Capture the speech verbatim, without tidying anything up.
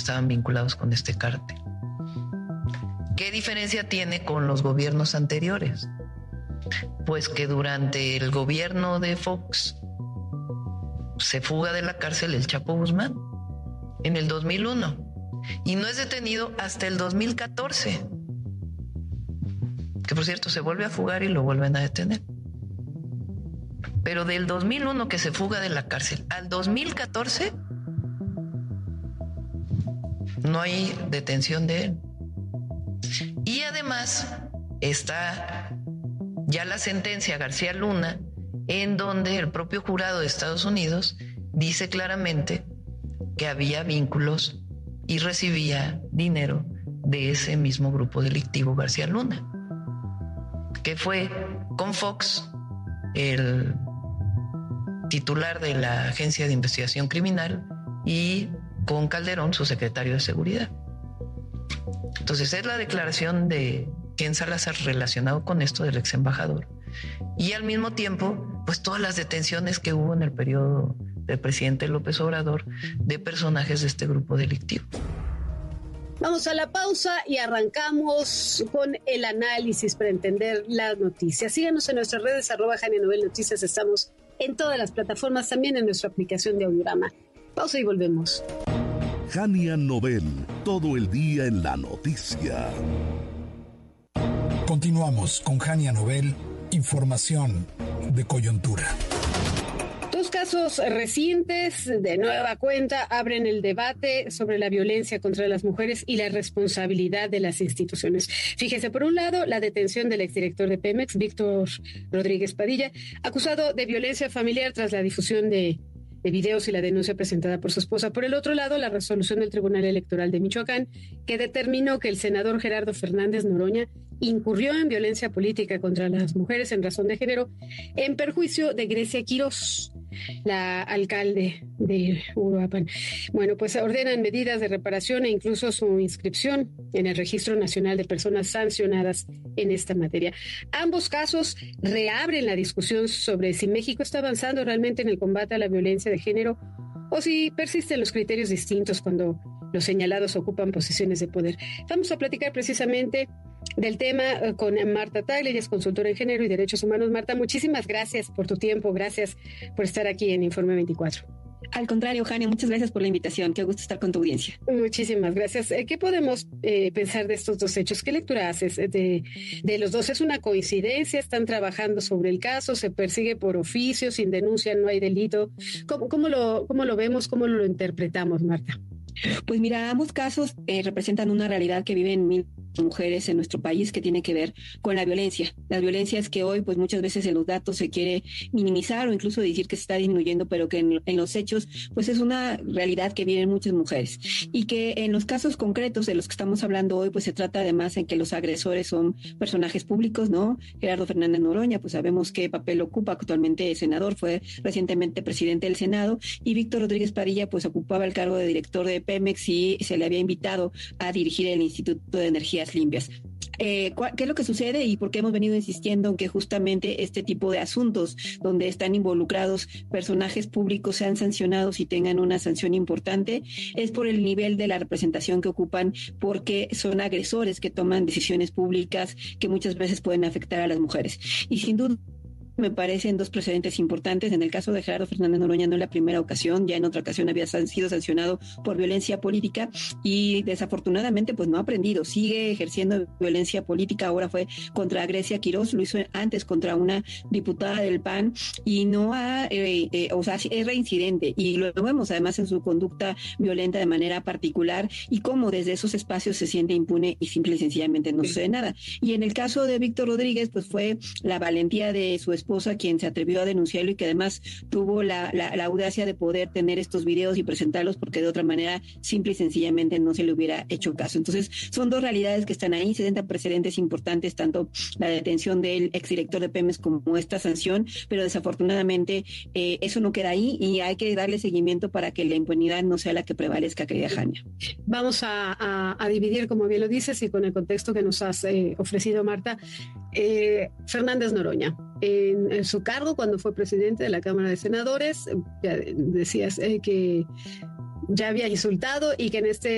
estaban vinculados con este cártel. ¿Qué diferencia tiene con los gobiernos anteriores? Pues que durante el gobierno de Fox se fuga de la cárcel el Chapo Guzmán en el dos mil uno y no es detenido hasta el dos mil catorce, que por cierto se vuelve a fugar y lo vuelven a detener. Pero del dos mil uno que se fuga de la cárcel al dos mil catorce no hay detención de él. Y además está ya la sentencia García Luna, en donde el propio jurado de Estados Unidos dice claramente que había vínculos y recibía dinero de ese mismo grupo delictivo García Luna, que fue con Fox, el titular de la Agencia de Investigación Criminal, y con Calderón, su secretario de Seguridad. Entonces es la declaración de Ken Salazar relacionado con esto del ex embajador, y al mismo tiempo pues todas las detenciones que hubo en el periodo del presidente López Obrador de personajes de este grupo delictivo. Vamos a la pausa y arrancamos con el análisis para entender las noticias. Síganos en nuestras redes, arroba Jania Novel Noticias. Estamos en todas las plataformas, también en nuestra aplicación de Audiorama. Pausa y volvemos. Jania Novel, todo el día en la noticia. Continuamos con Jania Novel, información de coyuntura. Dos casos recientes de nueva cuenta abren el debate sobre la violencia contra las mujeres y la responsabilidad de las instituciones. Fíjese, por un lado, la detención del exdirector de Pemex, Víctor Rodríguez Padilla, acusado de violencia familiar tras la difusión de de videos y la denuncia presentada por su esposa. Por el otro lado, la resolución del Tribunal Electoral de Michoacán, que determinó que el senador Gerardo Fernández Noroña incurrió en violencia política contra las mujeres en razón de género en perjuicio de Grecia Quirós, la alcalde de Uruapan. Bueno, pues ordenan medidas de reparación e incluso su inscripción en el Registro Nacional de Personas Sancionadas en esta materia. Ambos casos reabren la discusión sobre si México está avanzando realmente en el combate a la violencia de género o si persisten los criterios distintos cuando los señalados ocupan posiciones de poder. Vamos a platicar precisamente del tema con Marta Tagle, ella es consultora en género y derechos humanos. Marta, muchísimas gracias por tu tiempo, gracias por estar aquí en Informe veinticuatro. Al contrario, Jania, muchas gracias por la invitación. Qué gusto estar con tu audiencia. Muchísimas gracias. ¿Qué podemos eh, pensar de estos dos hechos? ¿Qué lectura haces de, de los dos? ¿Es una coincidencia? ¿Están trabajando sobre el caso? ¿Se persigue por oficio? ¿Sin denuncia no hay delito? ¿Cómo, cómo, lo, cómo lo vemos? ¿Cómo lo interpretamos, Marta? Pues mira, ambos casos eh, representan una realidad que viven mil mujeres en nuestro país que tiene que ver con la violencia. Las violencias que hoy, pues muchas veces en los datos se quiere minimizar o incluso decir que se está disminuyendo, pero que en, en los hechos, pues es una realidad que viven muchas mujeres. Y que en los casos concretos de los que estamos hablando hoy, pues se trata además en que los agresores son personajes públicos, ¿no? Gerardo Fernández Noroña, pues sabemos qué papel ocupa, actualmente senador, fue recientemente presidente del Senado, y Víctor Rodríguez Padilla, pues ocupaba el cargo de director de Pemex y se le había invitado a dirigir el Instituto de Energías Limpias. Eh, ¿Qué es lo que sucede y por qué hemos venido insistiendo en que justamente este tipo de asuntos donde están involucrados personajes públicos sean sancionados y tengan una sanción importante? Es por el nivel de la representación que ocupan, porque son agresores que toman decisiones públicas que muchas veces pueden afectar a las mujeres. Y sin duda me parecen dos precedentes importantes. En el caso de Gerardo Fernández Noroña no es la primera ocasión, ya en otra ocasión había sido sancionado por violencia política y desafortunadamente pues no ha aprendido, sigue ejerciendo violencia política. Ahora fue contra Grecia Quirós, lo hizo antes contra una diputada del P A N y no ha, eh, eh, o sea, es reincidente, y lo vemos además en su conducta violenta de manera particular y cómo desde esos espacios se siente impune y simple y sencillamente no sucede nada. Y en el caso de Víctor Rodríguez pues fue la valentía de su esposa quien se atrevió a denunciarlo y que además tuvo la, la, la audacia de poder tener estos videos y presentarlos, porque de otra manera simple y sencillamente no se le hubiera hecho caso. Entonces son dos realidades que están ahí, se dan precedentes importantes, tanto la detención del exdirector de Pemex como esta sanción, pero desafortunadamente eh, eso no queda ahí y hay que darle seguimiento para que la impunidad no sea la que prevalezca, querida Jania. Vamos a, a, a dividir, como bien lo dices, y con el contexto que nos has eh, ofrecido, Marta. Eh, Fernández Noroña, en, en su cargo cuando fue presidente de la Cámara de Senadores, ya decías eh, que ya había insultado y que en este